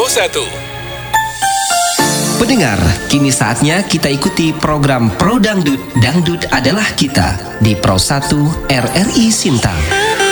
1. Pendengar, kini saatnya kita ikuti program Pro Dangdut. Dangdut adalah kita di Pro 1 RRI Sintang.